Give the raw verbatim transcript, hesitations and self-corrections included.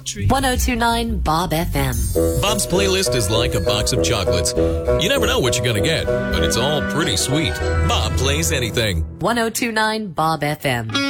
one oh two point nine Bob F M. Bob's playlist is like a box of chocolates. You never know what you're going to get, but it's all pretty sweet. Bob plays anything. one oh two point nine Bob F M.